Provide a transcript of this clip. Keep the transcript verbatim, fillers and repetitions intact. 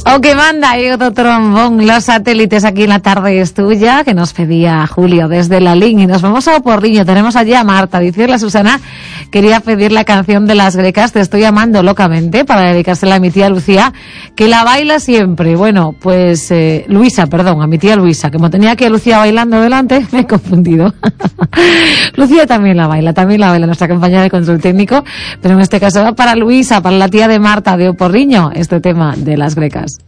O que manda ahí otro trombón, los satélites aquí en la tarde es tuya, que nos pedía Julio desde la línea. Y nos vamos a Oporriño, tenemos allí a Marta. Dice la Susana, quería pedir la canción de Las Grecas, Te estoy amando locamente, para dedicársela a mi tía Lucía, que la baila siempre. Bueno, pues eh, Luisa, perdón, a mi tía Luisa, como tenía aquí a Lucía bailando delante, me he confundido. Lucía también la baila, también la baila nuestra compañera de control técnico, pero en este caso va para Luisa, para la tía de Marta de Oporriño, este tema de Las Grecas.